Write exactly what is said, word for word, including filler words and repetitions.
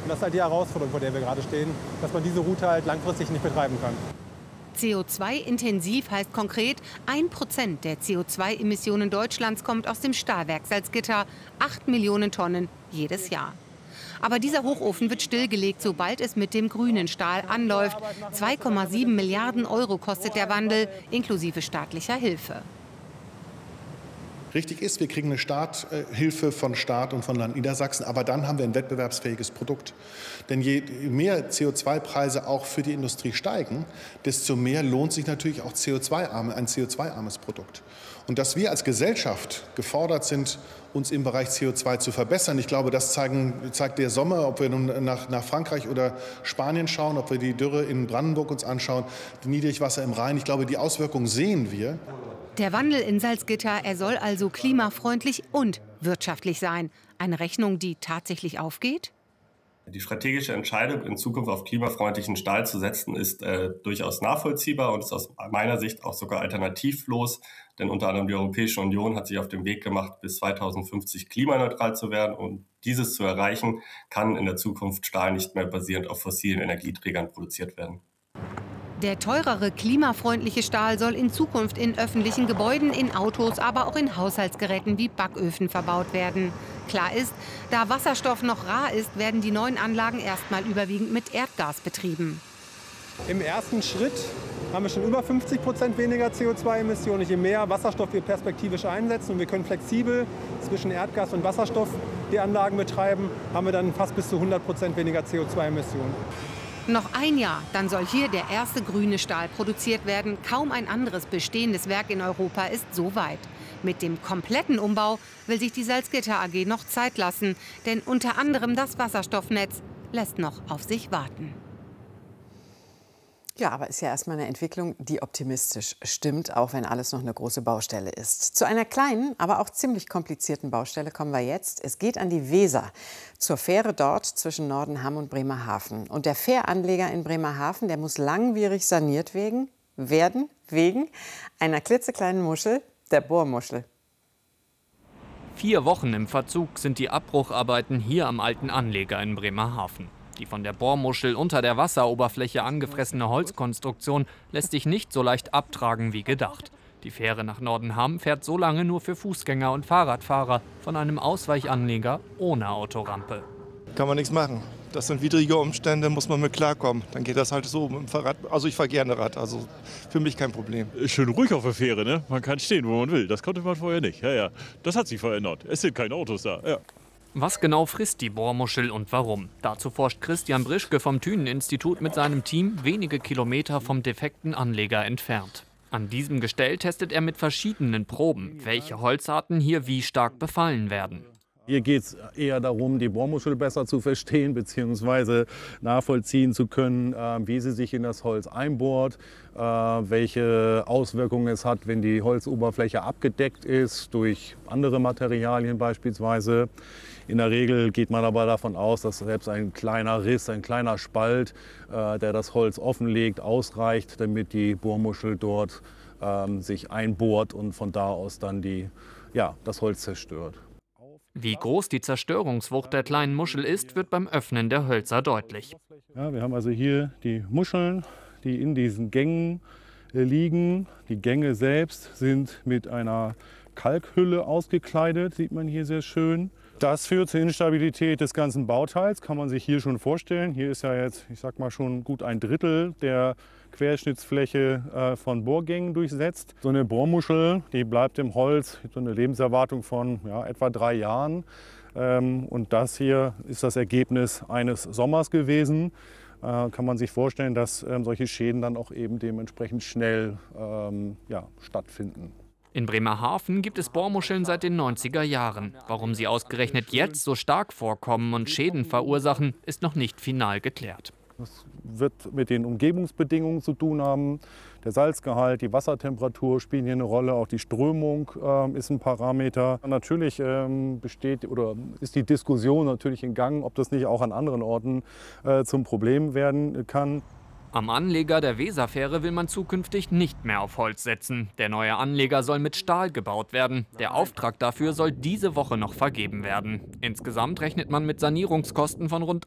Und das ist halt die Herausforderung, vor der wir gerade stehen, dass man diese Route halt langfristig nicht betreiben kann. C O zwei intensiv heißt konkret, ein Prozent der C O zwei Emissionen Deutschlands kommt aus dem Stahlwerk Salzgitter. acht Millionen Tonnen jedes Jahr. Aber dieser Hochofen wird stillgelegt, sobald es mit dem grünen Stahl anläuft. zwei Komma sieben Milliarden Euro kostet der Wandel, inklusive staatlicher Hilfe. Richtig ist, wir kriegen eine Starthilfe von Staat und von Land Niedersachsen, aber dann haben wir ein wettbewerbsfähiges Produkt. Denn je mehr C O zwei Preise auch für die Industrie steigen, desto mehr lohnt sich natürlich auch C O zwei arme, ein C O zwei armes Produkt. Und dass wir als Gesellschaft gefordert sind, uns im Bereich C O zwei zu verbessern, ich glaube, das zeigen, zeigt der Sommer, ob wir nun nach, nach Frankreich oder Spanien schauen, ob wir die Dürre in Brandenburg uns anschauen, die Niedrigwasser im Rhein. Ich glaube, die Auswirkungen sehen wir. Der Wandel in Salzgitter, er soll also klimafreundlich und wirtschaftlich sein. Eine Rechnung, die tatsächlich aufgeht? Die strategische Entscheidung, in Zukunft auf klimafreundlichen Stahl zu setzen, ist äh, durchaus nachvollziehbar und ist aus meiner Sicht auch sogar alternativlos. Denn unter anderem die Europäische Union hat sich auf den Weg gemacht, bis zweitausendfünfzig klimaneutral zu werden. Und dieses zu erreichen, kann in der Zukunft Stahl nicht mehr basierend auf fossilen Energieträgern produziert werden. Der teurere, klimafreundliche Stahl soll in Zukunft in öffentlichen Gebäuden, in Autos, aber auch in Haushaltsgeräten wie Backöfen verbaut werden. Klar ist, da Wasserstoff noch rar ist, werden die neuen Anlagen erstmal überwiegend mit Erdgas betrieben. Im ersten Schritt haben wir schon über fünfzig Prozent weniger C O zwei Emissionen. Je mehr Wasserstoff wir perspektivisch einsetzen und wir können flexibel zwischen Erdgas und Wasserstoff die Anlagen betreiben, haben wir dann fast bis zu hundert Prozent weniger C O zwei Emissionen. Noch ein Jahr, dann soll hier der erste grüne Stahl produziert werden. Kaum ein anderes bestehendes Werk in Europa ist so weit. Mit dem kompletten Umbau will sich die Salzgitter A G noch Zeit lassen. Denn unter anderem das Wasserstoffnetz lässt noch auf sich warten. Ja, aber ist ja erstmal eine Entwicklung, die optimistisch stimmt, auch wenn alles noch eine große Baustelle ist. Zu einer kleinen, aber auch ziemlich komplizierten Baustelle kommen wir jetzt. Es geht an die Weser, zur Fähre dort zwischen Nordenham und Bremerhaven. Und der Fähranleger in Bremerhaven, der muss langwierig saniert wegen, werden wegen einer klitzekleinen Muschel, der Bohrmuschel. Vier Wochen im Verzug sind die Abbrucharbeiten hier am alten Anleger in Bremerhaven. Die von der Bohrmuschel unter der Wasseroberfläche angefressene Holzkonstruktion lässt sich nicht so leicht abtragen wie gedacht. Die Fähre nach Nordenham fährt so lange nur für Fußgänger und Fahrradfahrer von einem Ausweichanleger ohne Autorampe. Kann man nichts machen. Das sind widrige Umstände, muss man mit klarkommen. Dann geht das halt so mit dem Fahrrad. Also ich fahre gerne Rad, also für mich kein Problem. Schön ruhig auf der Fähre, ne? Man kann stehen, wo man will. Das konnte man vorher nicht. Ja, ja. Das hat sich verändert. Es sind keine Autos da. Ja. Was genau frisst die Bohrmuschel und warum? Dazu forscht Christian Brischke vom Thünen-Institut mit seinem Team wenige Kilometer vom defekten Anleger entfernt. An diesem Gestell testet er mit verschiedenen Proben, welche Holzarten hier wie stark befallen werden. Hier geht es eher darum, die Bohrmuschel besser zu verstehen bzw. nachvollziehen zu können, äh, wie sie sich in das Holz einbohrt, äh, welche Auswirkungen es hat, wenn die Holzoberfläche abgedeckt ist durch andere Materialien beispielsweise. In der Regel geht man aber davon aus, dass selbst ein kleiner Riss, ein kleiner Spalt, äh, der das Holz offenlegt, ausreicht, damit die Bohrmuschel dort äh, sich einbohrt und von da aus dann die, ja, das Holz zerstört. Wie groß die Zerstörungswucht der kleinen Muschel ist, wird beim Öffnen der Hölzer deutlich. Ja, wir haben also hier die Muscheln, die in diesen Gängen liegen. Die Gänge selbst sind mit einer Kalkhülle ausgekleidet, sieht man hier sehr schön. Das führt zur Instabilität des ganzen Bauteils, kann man sich hier schon vorstellen. Hier ist ja jetzt, ich sag mal, schon gut ein Drittel der Querschnittsfläche äh, von Bohrgängen durchsetzt. So eine Bohrmuschel, die bleibt im Holz, hat so eine Lebenserwartung von ja, etwa drei Jahren. Ähm, und das hier ist das Ergebnis eines Sommers gewesen. Äh, kann man sich vorstellen, dass ähm, solche Schäden dann auch eben dementsprechend schnell ähm, ja, stattfinden. In Bremerhaven gibt es Bohrmuscheln seit den neunziger Jahren. Warum sie ausgerechnet jetzt so stark vorkommen und Schäden verursachen, ist noch nicht final geklärt. Das wird mit den Umgebungsbedingungen zu tun haben. Der Salzgehalt, die Wassertemperatur spielen hier eine Rolle, auch die Strömung äh, ist ein Parameter. Natürlich ähm, besteht oder ist die Diskussion natürlich in Gang, ob das nicht auch an anderen Orten äh, zum Problem werden kann. Am Anleger der Weserfähre will man zukünftig nicht mehr auf Holz setzen. Der neue Anleger soll mit Stahl gebaut werden. Der Auftrag dafür soll diese Woche noch vergeben werden. Insgesamt rechnet man mit Sanierungskosten von rund